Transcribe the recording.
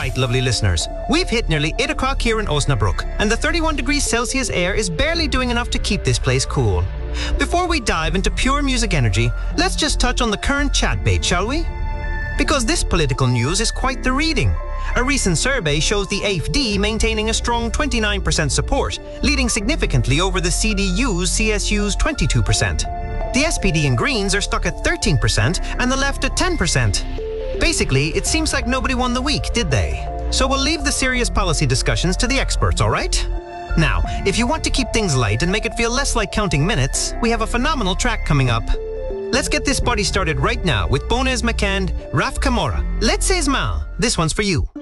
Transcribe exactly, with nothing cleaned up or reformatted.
Alright, lovely listeners, we've hit nearly eight o'clock here in Osnabrück, and the thirty-one degrees Celsius air is barely doing enough to keep this place cool. Before we dive into pure music energy, let's just touch on the current chat bait, shall we? Because this political news is quite the reading. A recent survey shows the A F D maintaining a strong twenty-nine percent support, leading significantly over the C D U's C S U's twenty-two percent. The S P D and Greens are stuck at thirteen percent and the left at ten percent. Basically, it seems like nobody won the week, did they? So we'll leave the serious policy discussions to the experts, all right? Now, if you want to keep things light and make it feel less like counting minutes, we have a phenomenal track coming up. Let's get this party started right now with Bones McCann, Raf Camora. Let's say Mal. This one's for you.